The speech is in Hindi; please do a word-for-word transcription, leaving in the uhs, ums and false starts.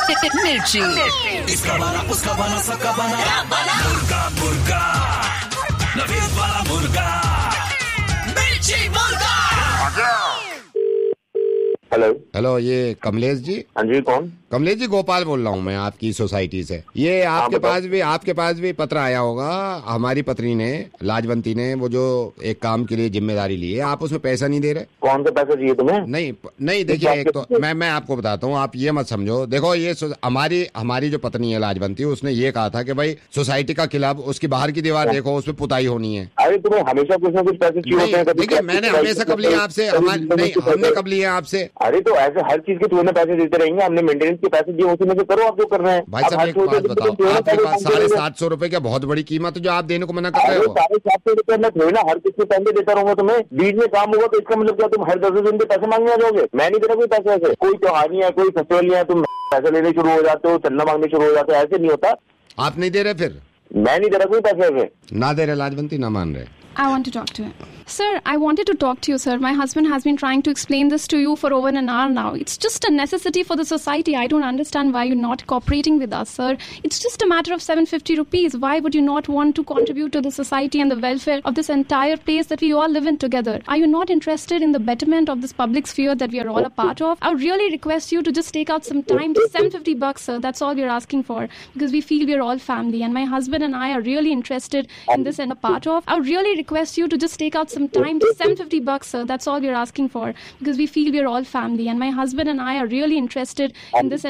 मिर्ची, इसका बना उसका बना सबका बना मुर्गा मुर्गा नवीन वाला मुर्गा मिर्ची मुर्गा। हेलो हेलो, ये कमलेश जी? हाँ जी, कौन? कमलेश जी, गोपाल बोल रहा हूँ मैं आपकी सोसाइटी से। ये आपके पास भी आपके पास भी पत्र आया होगा। हमारी पत्नी ने, लाजवंती ने, वो जो एक काम के लिए जिम्मेदारी ली है, आप उसमें पैसा नहीं दे रहे। कौन सा पैसा चाहिए तुम्हें? नहीं नहीं, देखिए, एक तो मैं मैं आपको बताता हूँ, आप ये मत समझो। देखो, ये हमारी हमारी जो पत्नी है लाजवंती, उसने ये कहा था कि भाई सोसाइटी का क्लब, उसकी बाहर की दीवार देखो, उसमें पुताई होनी है। अरे तुम्हें हमेशा कुछ ना कुछ पैसे चाहिए। देखिए, मैंने हमेशा कब लिया आपसे? नहीं, हमने कब लिया आपसे? अरे तो ऐसे हर चीज के तुम्हें पैसे देते रहेंगे। हमने मेंटेनेंस के पैसे दिए, उसी में से करो आप जो कर रहे हैं। भाई साहब, एक बात बताओ, आपके पास साढ़े सात सौ रुपए क्या बहुत बड़ी कीमत है जो आप देने को मना कर रहे हो? साढ़े सात सौ रुपए में थोड़ी ना हर किसी पैसे देता रहूंगा तुम्हें। बीच में काम होगा तो इसका मतलब क्या तुम हर दस दिन के पैसे मांगने आ जाओगे? मैं नहीं दे रहा कोई पैसे। ऐसे कोई त्योहारी है, कोई फेस्टिवल है, तुम पैसे लेने शुरू हो जाते हो, चंदा मांगने शुरू हो जाते हो। ऐसे नहीं होता। आप नहीं दे रहे? फिर मैं नहीं दे रहा कोई पैसे। ऐसे ना दे रहे लाजवंती, ना मान रहे। I want to talk to him. Sir, I wanted to talk to you, sir. My husband has been trying to explain this to you for over an hour now. It's just a necessity for the society. I don't understand why you're not cooperating with us, sir. It's just a matter of seven hundred fifty rupees. Why would you not want to contribute to the society and the welfare of this entire place that we all live in together? Are you not interested in the betterment of this public sphere that we are all a part of? I would really request you to just take out some time. Just seven hundred fifty bucks, sir. That's all we're asking for, because we feel we're all family, and my husband and I are really interested in this and a part of. I would really request you to just take out some time. Just seven hundred fifty bucks, sir. That's all we're asking for, because we feel we're all family, and my husband and I are really interested in this